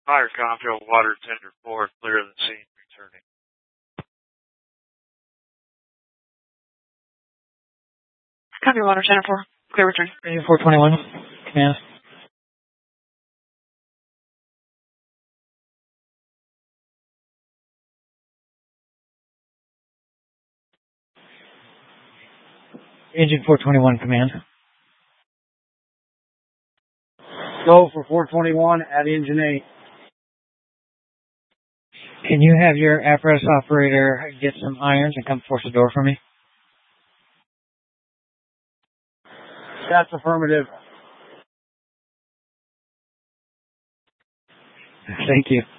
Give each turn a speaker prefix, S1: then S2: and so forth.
S1: Fire Confield, water tender 4, clear the scene, returning.
S2: Copy, water center 4, clear return.
S3: Radio 421, command. Engine 421, command.
S4: Go for 421 at engine 8.
S3: Can you have your apparatus operator get some irons and come force the door for me?
S4: That's affirmative.
S3: Thank you.